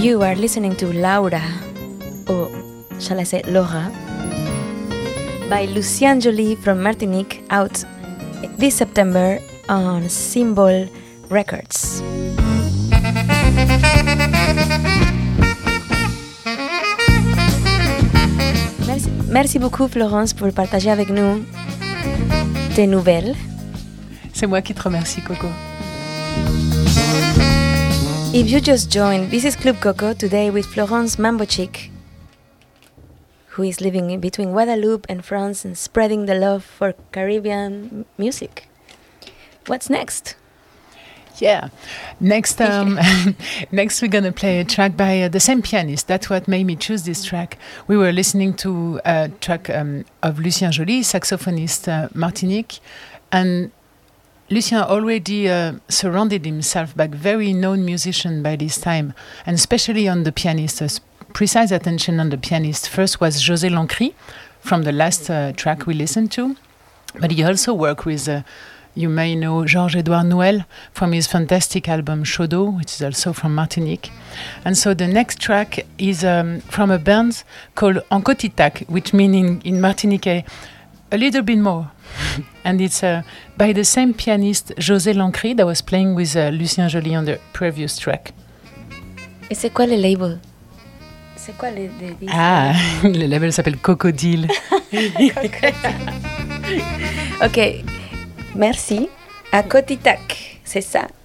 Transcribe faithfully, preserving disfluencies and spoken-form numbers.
You are listening to Laura, or shall I say Laura, by Lucien Joly from Martinique, out this September on Symbol Records. Merci, merci beaucoup Florence pour partager avec nous tes nouvelles. C'est moi qui te remercie, Coco. If you just joined, this is Club Coco today with Florence Mambochic, who is living in between Guadeloupe and France and spreading the love for Caribbean music. What's next? Yeah, next um, next we're gonna play a track by uh, the same pianist. That's what made me choose this track. We were listening to a track um, of Lucien Joly, saxophonist uh, Martinique, and Lucien already uh, surrounded himself by very known musicians by this time, and especially on the pianist. Uh, precise attention on the pianist. First was José Lancry from the last uh, track we listened to, but he also worked with, uh, you may know, Georges-Édouard Nouel from his fantastic album Chaudot, which is also from Martinique. And so the next track is um, from a band called Encotitac, which means in, in Martinique a little bit more. And it's uh, by the same pianist José Lancry that was playing with uh, Lucien Joly on the previous track. Et c'est quoi le label? C'est quoi le, le disque? Ah, le label s'appelle Cocodile. Ok, merci. À Cotitac, c'est ça?